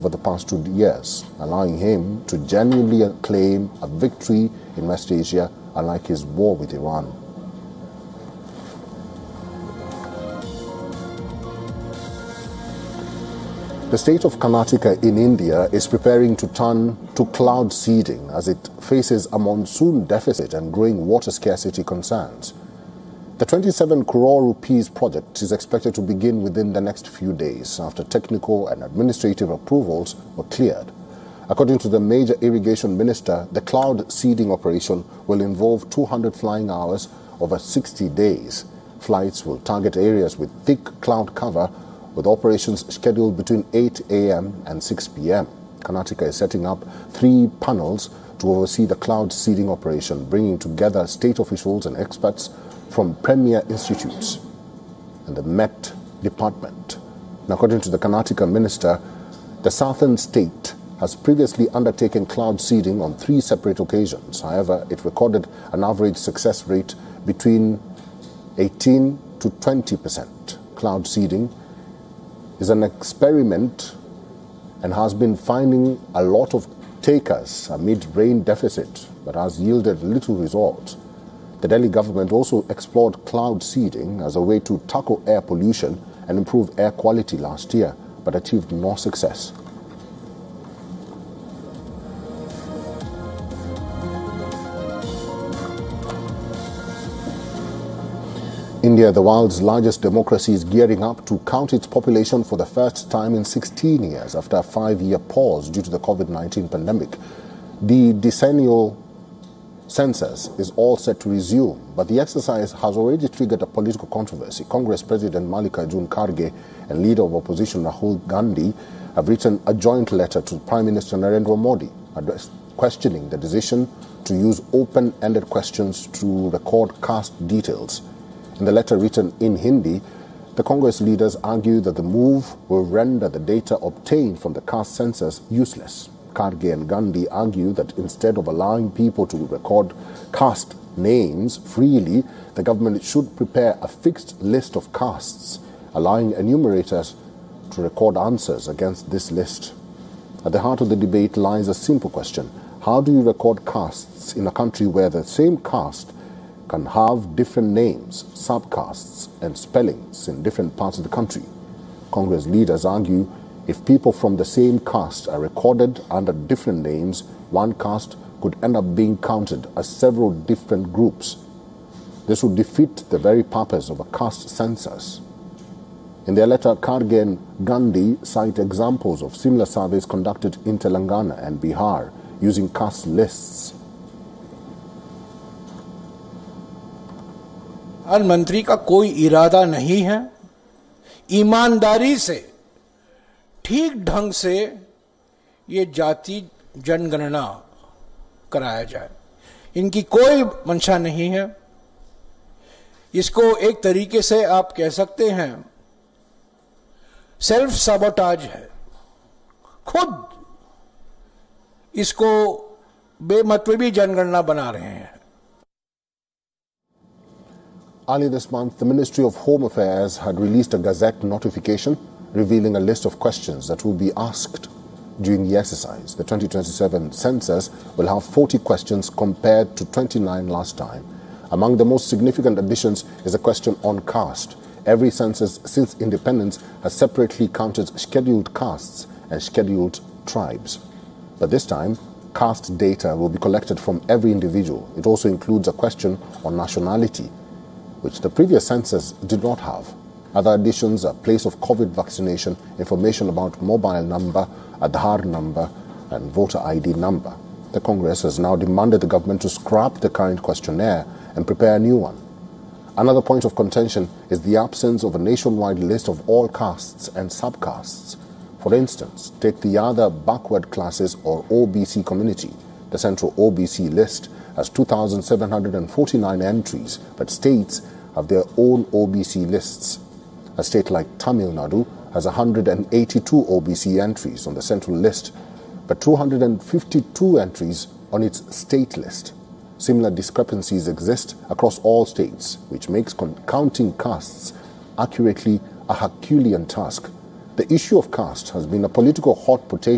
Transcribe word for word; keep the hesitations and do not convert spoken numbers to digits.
over the past two years, allowing him to genuinely claim a victory in West Asia, unlike his war with Iran. The state of Karnataka in India is preparing to turn to cloud seeding as it faces a monsoon deficit and growing water scarcity concerns. The twenty-seven crore rupees project is expected to begin within the next few days after technical and administrative approvals were cleared. According to the major irrigation minister, the cloud seeding operation will involve two hundred flying hours over sixty days. Flights will target areas with thick cloud cover, with operations scheduled between eight a m and six p m Karnataka is setting up three panels to oversee the cloud seeding operation, bringing together state officials and experts from premier institutes and the Met Department. And according to the Karnataka minister, the southern state has previously undertaken cloud seeding on three separate occasions. However, it recorded an average success rate between eighteen to twenty percent. Cloud seeding is an experiment and has been finding a lot of takers amid rain deficit, but has yielded little results. The Delhi government also explored cloud seeding as a way to tackle air pollution and improve air quality last year, but achieved no success. India, the world's largest democracy, is gearing up to count its population for the first time in sixteen years after a five-year pause due to the COVID nineteen pandemic. The decennial census is all set to resume, but the exercise has already triggered a political controversy. Congress President Mallikarjun Kharge and leader of opposition Rahul Gandhi have written a joint letter to Prime Minister Narendra Modi, address, questioning the decision to use open-ended questions to record caste details. In the letter written in Hindi, the Congress leaders argue that the move will render the data obtained from the caste census useless. Kharge and Gandhi argue that instead of allowing people to record caste names freely, the government should prepare a fixed list of castes, allowing enumerators to record answers against this list. At the heart of the debate lies a simple question: how do you record castes in a country where the same caste can have different names, subcastes, and spellings in different parts of the country? Congress leaders argue if people from the same caste are recorded under different names, one caste could end up being counted as several different groups. This would defeat the very purpose of a caste census. In their letter, Kharge and Gandhi cite examples of similar surveys conducted in Telangana and Bihar using caste lists. प्रधानमंत्री का कोई इरादा नहीं है ईमानदारी से ठीक ढंग से ये जाति जनगणना कराया जाए। इनकी कोई मंशा नहीं है। इसको एक तरीके से आप कह सकते हैं सेल्फ सबोटाज है। खुद इसको बेमतलबी जनगणना बना रहे हैं। Early this month, the Ministry of Home Affairs had released a Gazette notification revealing a list of questions that will be asked during the exercise. The twenty twenty-seven census will have forty questions compared to twenty-nine last time. Among the most significant additions is a question on caste. Every census since independence has separately counted scheduled castes and scheduled tribes. But this time, caste data will be collected from every individual. It also includes a question on nationality, which the previous census did not have. Other additions are place of COVID vaccination, information about mobile number, Aadhaar number, and voter I D number. The Congress has now demanded the government to scrap the current questionnaire and prepare a new one. Another point of contention is the absence of a nationwide list of all castes and subcastes. For instance, take the other backward classes or O B C community. The central O B C list has two thousand seven hundred forty-nine entries, but states have their own O B C lists. A state like Tamil Nadu has one hundred eighty-two O B C entries on the central list, but two hundred fifty-two entries on its state list. Similar discrepancies exist across all states, which makes counting castes accurately a Herculean task. The issue of caste has been a political hot potato